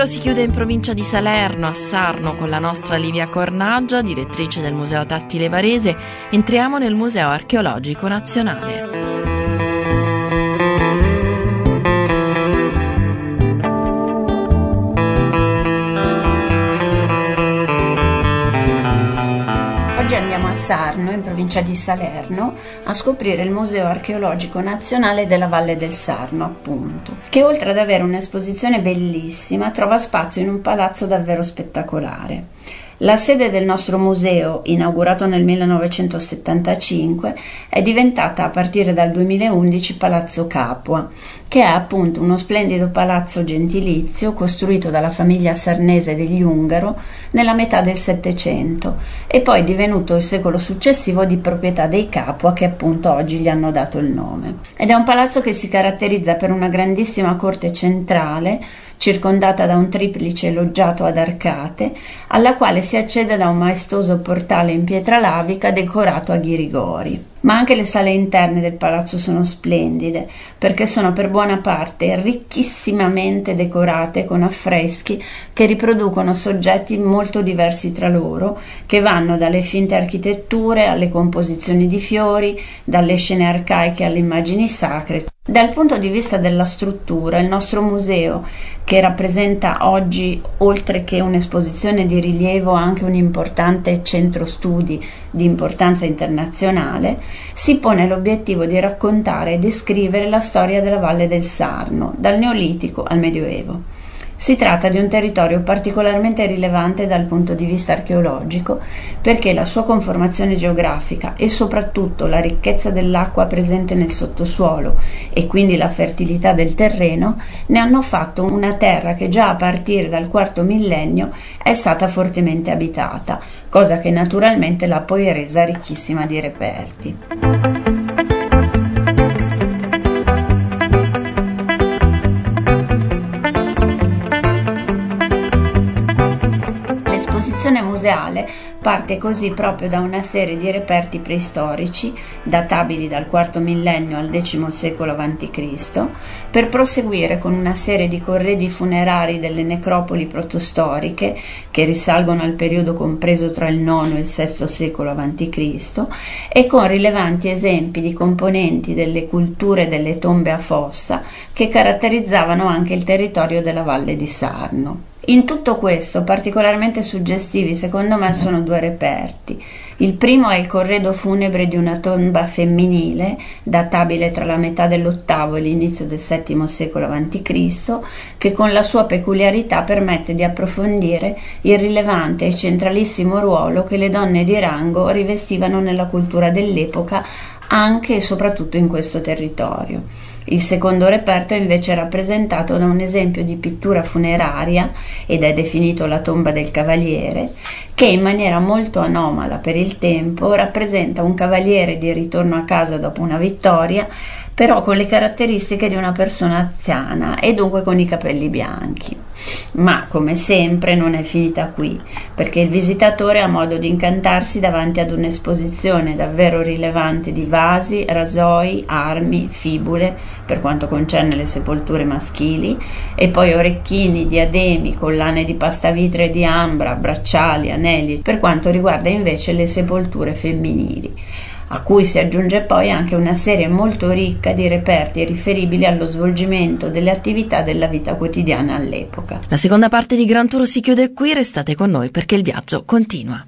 giro si chiude in provincia di Salerno, a Sarno, con la nostra Livia Cornaggia, direttrice del Museo Tattile Varese. Entriamo nel Museo Archeologico Nazionale. Oggi andiamo a Sarno, in provincia di Salerno, a scoprire il Museo Archeologico Nazionale della Valle del Sarno, appunto, che oltre ad avere un'esposizione bellissima, trova spazio in un palazzo davvero spettacolare. La sede del nostro museo, inaugurato nel 1975, è diventata a partire dal 2011 Palazzo Capua, che è appunto uno splendido palazzo gentilizio costruito dalla famiglia sarnese degli Ungaro nella metà del Settecento e poi divenuto il secolo successivo di proprietà dei Capua, che appunto oggi gli hanno dato il nome. Ed è un palazzo che si caratterizza per una grandissima corte centrale circondata da un triplice loggiato ad arcate, alla quale si accede da un maestoso portale in pietra lavica decorato a ghirigori. Ma anche le sale interne del palazzo sono splendide, perché sono per buona parte ricchissimamente decorate con affreschi che riproducono soggetti molto diversi tra loro, che vanno dalle finte architetture alle composizioni di fiori, dalle scene arcaiche alle immagini sacre. Dal punto di vista della struttura, il nostro museo, che rappresenta oggi, oltre che un'esposizione di rilievo, anche un importante centro studi di importanza internazionale, si pone l'obiettivo di raccontare e descrivere la storia della Valle del Sarno, dal Neolitico al Medioevo. Si tratta di un territorio particolarmente rilevante dal punto di vista archeologico, perché la sua conformazione geografica e soprattutto la ricchezza dell'acqua presente nel sottosuolo e quindi la fertilità del terreno ne hanno fatto una terra che già a partire dal IV millennio è stata fortemente abitata, cosa che naturalmente l'ha poi resa ricchissima di reperti. L'esposizione museale parte così proprio da una serie di reperti preistorici, databili dal IV millennio al X secolo a.C., per proseguire con una serie di corredi funerari delle necropoli protostoriche, che risalgono al periodo compreso tra il IX e il VI secolo a.C., e con rilevanti esempi di componenti delle culture delle tombe a fossa che caratterizzavano anche il territorio della Valle di Sarno. In tutto questo, particolarmente suggestivi secondo me sono due reperti. Il primo è il corredo funebre di una tomba femminile, databile tra la metà dell'VIII e l'inizio del VII secolo a.C., che con la sua peculiarità permette di approfondire il rilevante e centralissimo ruolo che le donne di rango rivestivano nella cultura dell'epoca, anche e soprattutto in questo territorio. Il secondo reperto è invece rappresentato da un esempio di pittura funeraria, ed è definito la tomba del cavaliere, che in maniera molto anomala per il tempo rappresenta un cavaliere di ritorno a casa dopo una vittoria, però con le caratteristiche di una persona anziana e dunque con i capelli bianchi. Ma come sempre non è finita qui, perché il visitatore ha modo di incantarsi davanti ad un'esposizione davvero rilevante di vasi, rasoi, armi, fibule per quanto concerne le sepolture maschili, e poi orecchini, diademi, collane di pastavitre di ambra, bracciali, anelli per quanto riguarda invece le sepolture femminili, a cui si aggiunge poi anche una serie molto ricca di reperti riferibili allo svolgimento delle attività della vita quotidiana all'epoca. La seconda parte di Gran Tour si chiude qui, restate con noi perché il viaggio continua.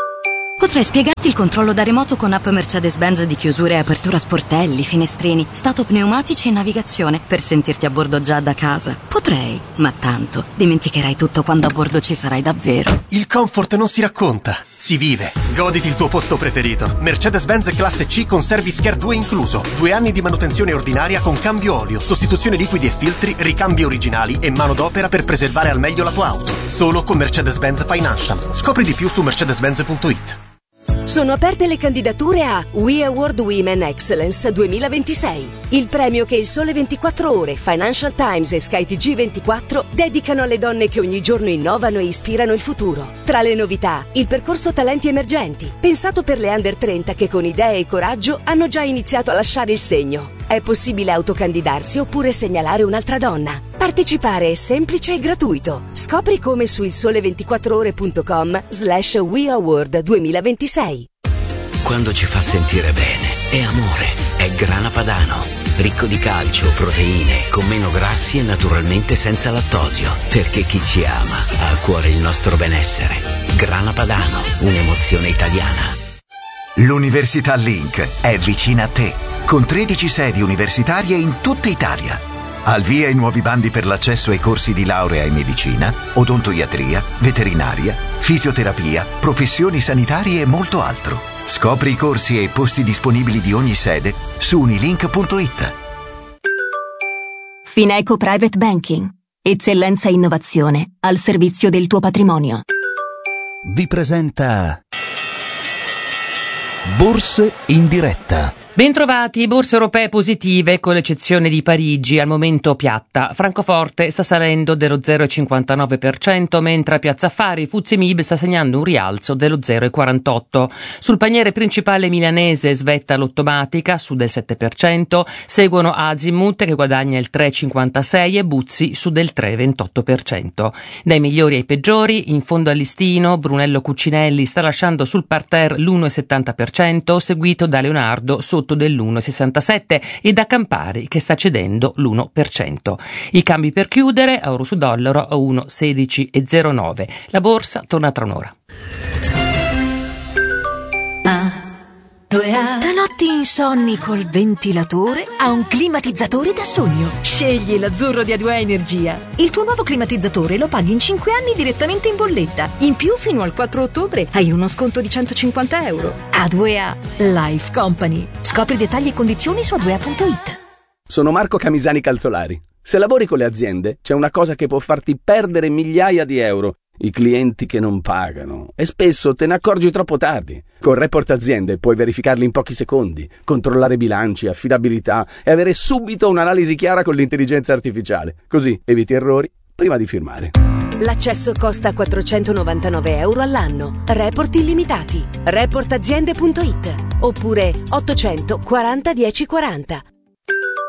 Potrei spiegarti il controllo da remoto con app Mercedes-Benz di chiusura e apertura sportelli, finestrini, stato pneumatici e navigazione per sentirti a bordo già da casa. Potrei, ma tanto dimenticherai tutto quando a bordo ci sarai davvero. Il comfort non si racconta, si vive. Goditi il tuo posto preferito. Mercedes-Benz classe C con Service Care 2 incluso. 2 anni di manutenzione ordinaria con cambio olio, sostituzione liquidi e filtri, ricambi originali e manodopera per preservare al meglio la tua auto. Solo con Mercedes-Benz Financial. Scopri di più su mercedes-benz.it. Sono aperte le candidature a We Award Women Excellence 2026, il premio che il Sole 24 Ore, Financial Times e SkyTG 24 dedicano alle donne che ogni giorno innovano e ispirano il futuro. Tra le novità, il percorso Talenti Emergenti, pensato per le under 30 che con idee e coraggio hanno già iniziato a lasciare il segno. È possibile autocandidarsi oppure segnalare un'altra donna. Partecipare è semplice e gratuito. Scopri come su ilsole24ore.com/We Award 2026. Quando ci fa sentire bene, è amore, è Grana Padano. Ricco di calcio, proteine, con meno grassi e naturalmente senza lattosio. Perché chi ci ama ha a cuore il nostro benessere. Grana Padano, un'emozione italiana. L'Università Link è vicina a te, con 13 sedi universitarie in tutta Italia. Al via i nuovi bandi per l'accesso ai corsi di laurea in medicina, odontoiatria, veterinaria, fisioterapia, professioni sanitarie e molto altro. Scopri i corsi e i posti disponibili di ogni sede su unilink.it. Fineco Private Banking. Eccellenza e innovazione al servizio del tuo patrimonio. Vi presenta Borse in diretta. Bentrovati, borse europee positive con l'eccezione di Parigi, al momento piatta. Francoforte sta salendo dello 0,59%, mentre a Piazza Affari FTSE MIB sta segnando un rialzo dello 0,48%. Sul paniere principale milanese svetta l'Ottomatica su del 7%, seguono Azimut che guadagna il 3,56% e Buzzi su del 3,28%. Dai migliori ai peggiori, in fondo al listino Brunello Cucinelli sta lasciando sul parterre l'1,70%, seguito da Leonardo sotto dell'1,67% e da Campari che sta cedendo l'1%. I cambi per chiudere, euro su dollaro a 1,1609. La borsa torna tra un'ora. Da notti insonni col ventilatore a un climatizzatore da sogno. Scegli l'azzurro di A2A Energia. Il tuo nuovo climatizzatore lo paghi in 5 anni direttamente in bolletta. In più, fino al 4 ottobre hai uno sconto di €150. A2A Life Company. Scopri dettagli e condizioni su a2a.it. Sono Marco Camisani Calzolari. Se lavori con le aziende, c'è una cosa che può farti perdere migliaia di euro. I clienti che non pagano. E spesso te ne accorgi troppo tardi. Con Report Aziende puoi verificarli in pochi secondi, controllare bilanci, affidabilità e avere subito un'analisi chiara con l'intelligenza artificiale. Così eviti errori prima di firmare. L'accesso costa €499 all'anno. Report illimitati. Reportaziende.it oppure 800 40 10 40.